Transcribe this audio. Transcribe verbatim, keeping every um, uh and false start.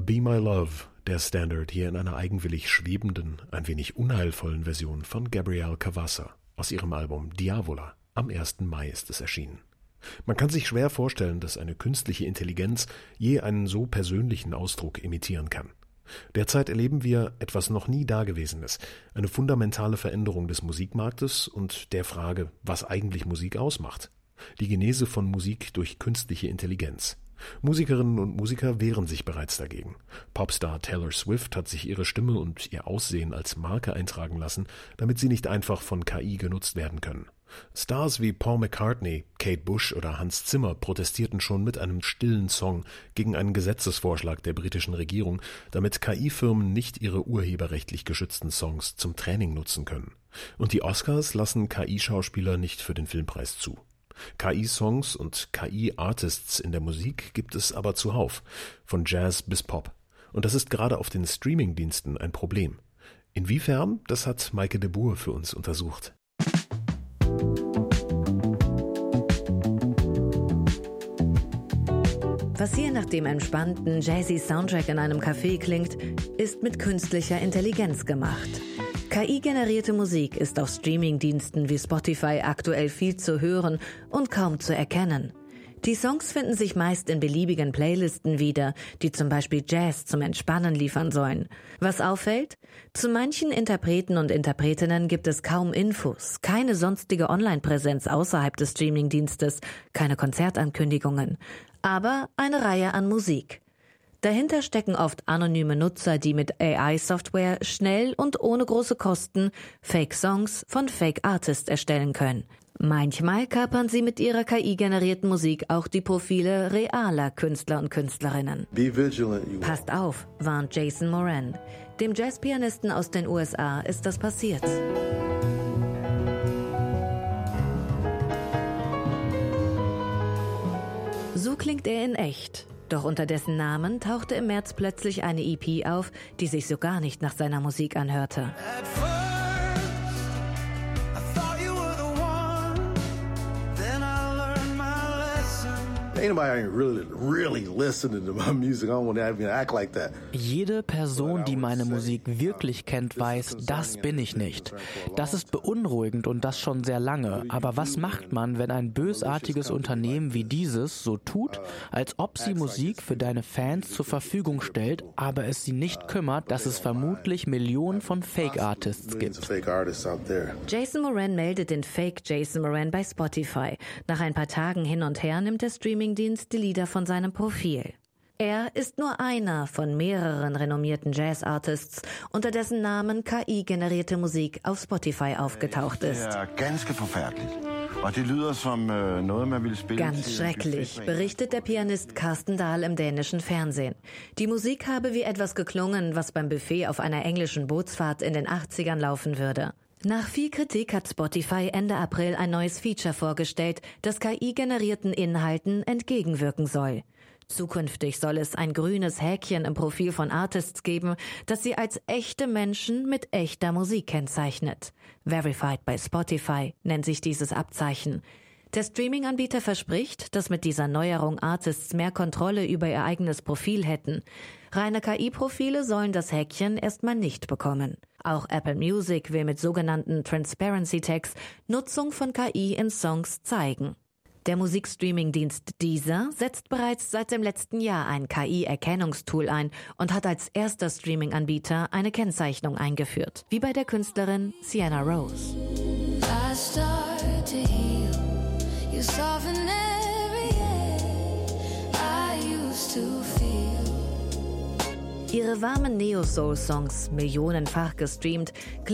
Be My Love, der Standard, hier in einer eigenwillig schwebenden, ein wenig unheilvollen Version von Gabrielle Cavassa aus ihrem Album Diavola. Am ersten Mai ist es erschienen. Man kann sich schwer vorstellen, dass eine künstliche Intelligenz je einen so persönlichen Ausdruck imitieren kann. Derzeit erleben wir etwas noch nie Dagewesenes, eine fundamentale Veränderung des Musikmarktes und der Frage, was eigentlich Musik ausmacht. Die Genese von Musik durch künstliche Intelligenz. Musikerinnen und Musiker wehren sich bereits dagegen. Popstar Taylor Swift hat sich ihre Stimme und ihr Aussehen als Marke eintragen lassen, damit sie nicht einfach von K I genutzt werden können. Stars wie Paul McCartney, Kate Bush oder Hans Zimmer protestierten schon mit einem stillen Song gegen einen Gesetzesvorschlag der britischen Regierung, damit K I-Firmen nicht ihre urheberrechtlich geschützten Songs zum Training nutzen können. Und die Oscars lassen K I-Schauspieler nicht für den Filmpreis zu. K I-Songs und K I-Artists in der Musik gibt es aber zuhauf, von Jazz bis Pop. Und das ist gerade auf den Streaming-Diensten ein Problem. Inwiefern, das hat Maike de Boer für uns untersucht. Was hier nach dem entspannten, jazzy Soundtrack in einem Café klingt, ist mit künstlicher Intelligenz gemacht. K I-generierte Musik ist auf Streamingdiensten wie Spotify aktuell viel zu hören und kaum zu erkennen. Die Songs finden sich meist in beliebigen Playlisten wieder, die zum Beispiel Jazz zum Entspannen liefern sollen. Was auffällt? Zu manchen Interpreten und Interpretinnen gibt es kaum Infos, keine sonstige Online-Präsenz außerhalb des Streamingdienstes, keine Konzertankündigungen, aber eine Reihe an Musik. Dahinter stecken oft anonyme Nutzer, die mit A I-Software schnell und ohne große Kosten Fake-Songs von Fake-Artists erstellen können. Manchmal kapern sie mit ihrer K I-generierten Musik auch die Profile realer Künstler und Künstlerinnen. Passt auf, warnt Jason Moran. Dem Jazzpianisten aus den U S A ist das passiert. So klingt er in echt. Doch unter dessen Namen tauchte im März plötzlich eine E P auf, die sich so gar nicht nach seiner Musik anhörte. Jede Person, die meine Musik wirklich kennt, weiß, das bin ich nicht. Das ist beunruhigend und das schon sehr lange. Aber was macht man, wenn ein bösartiges Unternehmen wie dieses so tut, als ob sie Musik für deine Fans zur Verfügung stellt, aber es sie nicht kümmert, dass es vermutlich Millionen von Fake-Artists gibt? Jason Moran meldet den Fake Jason Moran bei Spotify. Nach ein paar Tagen hin und her nimmt der Streamingdienst die Lieder von seinem Profil. Er ist nur einer von mehreren renommierten Jazz-Artists, unter dessen Namen K I-generierte Musik auf Spotify aufgetaucht ist. Ganz schrecklich, berichtet der Pianist Carsten Dahl im dänischen Fernsehen. Die Musik habe wie etwas geklungen, was beim Buffet auf einer englischen Bootsfahrt in den achtzigern laufen würde. Nach viel Kritik hat Spotify Ende April ein neues Feature vorgestellt, das K I-generierten Inhalten entgegenwirken soll. Zukünftig soll es ein grünes Häkchen im Profil von Artists geben, das sie als echte Menschen mit echter Musik kennzeichnet. Verified by Spotify nennt sich dieses Abzeichen. Der Streaming-Anbieter verspricht, dass mit dieser Neuerung Artists mehr Kontrolle über ihr eigenes Profil hätten. Reine K I-Profile sollen das Häkchen erstmal nicht bekommen. Auch Apple Music will mit sogenannten Transparency Tags Nutzung von K I in Songs zeigen. Der Musikstreaming-Dienst Deezer setzt bereits seit dem letzten Jahr ein K I-Erkennungstool ein und hat als erster Streaming-Anbieter eine Kennzeichnung eingeführt, wie bei der Künstlerin Sienna Rose. Ihre warmen Neo-Soul-Songs, millionenfach gestreamt,